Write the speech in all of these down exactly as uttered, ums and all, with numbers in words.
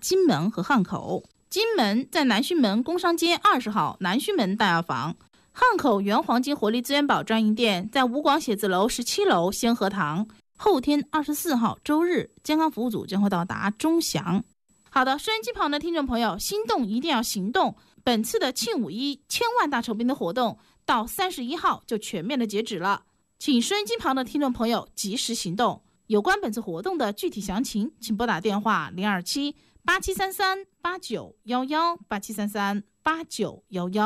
金门和汉口。金门在南训门工商街二十号南训门大药房，汉口原黄金活力资源宝专营店在吴广写字楼十七楼先河堂。后天二十四号周日，健康服务组将会到达钟祥。好的，收音机旁的听众朋友，心动一定要行动。本次的庆五一千万大酬宾的活动到三十一号就全面的截止了，请收音机旁的听众朋友及时行动。有关本次活动的具体详情，请拨打电话零二七八七三三八九一一八七三三八九一一。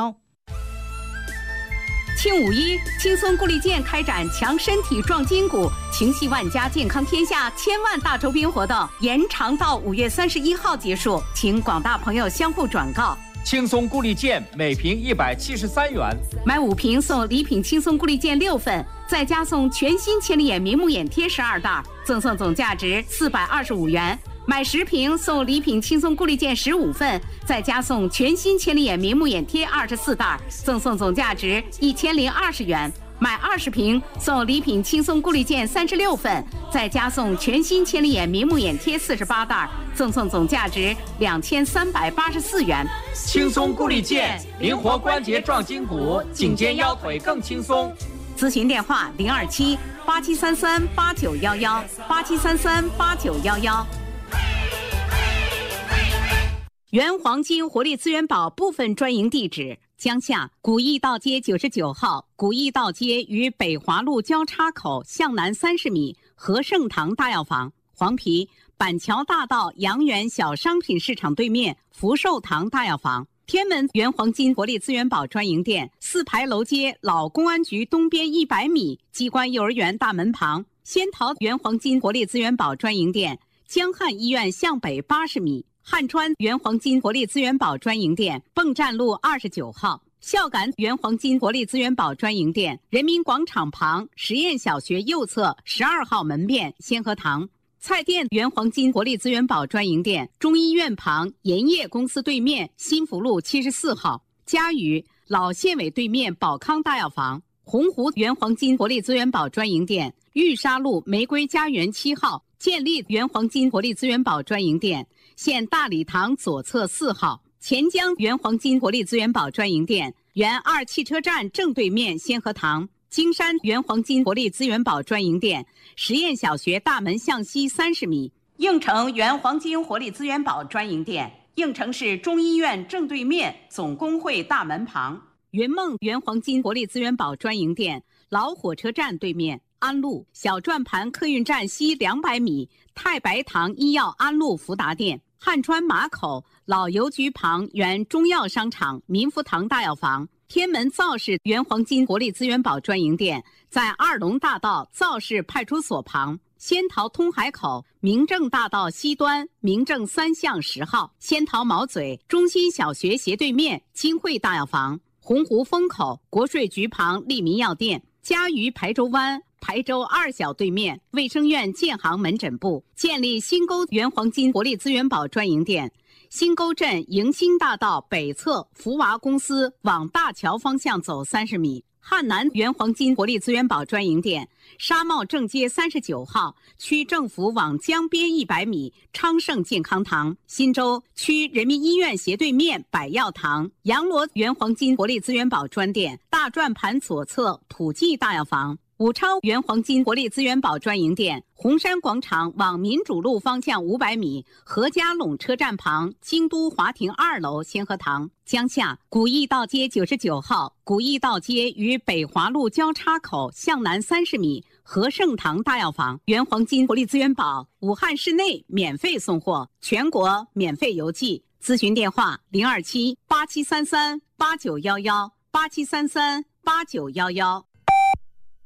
庆五一，轻松固力健开展强身体壮筋骨，情系万家健康天下千万大酬宾活动延长到五月三十一号结束，请广大朋友相互转告。 轻松固力健每瓶一百七十三元， 买五瓶送礼品轻松固力健六份，再加送全新千里眼明目眼贴十二袋，赠送总价值四百二十五元。买十瓶送礼品轻松固力健十五份，再加送全新千里眼明目眼贴二十四袋，赠送总价值一千零二十元。买二十瓶送礼品轻松固力健三十六份，再加送全新千里眼明目眼贴四十八袋，赠送总价值两千三百八十四元。 轻松固力健，灵活关节壮筋骨，颈肩腰腿更轻松。 咨询电话零二七八七三三八九幺幺八七三三八九幺幺。原黄金活力资源宝部分专营地址：江夏古驿道街九十九号，古驿道街与北华路交叉口向南三十米，和盛堂大药房；黄陂板桥大道阳源小商品市场对面福寿堂大药房；天门原黄金活力资源宝专营店四牌楼街老公安局东边一百米机关幼儿园大门旁；仙桃原黄金活力资源宝专营店江汉医院向北八十米；汉川原黄金活力资源宝专营店蚌站路二十九号；孝感原黄金活力资源宝专营店人民广场旁实验小学右侧十二号门面先河堂；菜店原黄金活力资源宝专营店中医院旁盐业公司对面新福路七十四号；嘉屿老县委对面宝康大药房；洪湖原黄金活力资源宝专营店玉沙路玫瑰家园七号；建立原黄金活力资源宝专营店现大礼堂左侧四号；钱江原黄金活力资源宝专营店原二汽车站正对面先河堂；金山原黄金活力资源宝专营店实验小学大门向西三十米；应城原黄金活力资源宝专营店应城市中医院正对面总工会大门旁；云梦原黄金活力资源宝专营店老火车站对面安路小转盘客运站西两百米太白堂医药安路福达店；汉川马口老邮局旁原中药商场民福堂大药房；天门造市原黄金活力资源宝专营店在二龙大道造市派出所旁；仙桃通海口明正大道西端明正三巷十号；仙桃毛嘴中心小学斜对面金汇大药房；洪湖风口国税局旁利民药店；嘉鱼排州湾排州二小对面卫生院建行门诊部；建立新沟原黄金活力资源宝专营店新沟镇迎新大道北侧福娃公司往大桥方向走三十米；汉南原黄金活力资源宝专营店沙帽正街三十九号区政府往江边一百米昌盛健康堂；新洲区人民医院斜对面百药堂；阳罗原黄金活力资源宝专店大转盘左侧普济大药房；武超原黄金活力资源宝专营店红山广场往民主路方向五百米何家垄车站旁京都华庭二楼先河堂；江夏古驿道街九十九号古驿道街与北华路交叉口向南三十米和盛堂大药房；原黄金活力资源宝武汉市内免费送货，全国免费邮寄。咨询电话零二七八七三三八九幺幺八七三三八九幺幺。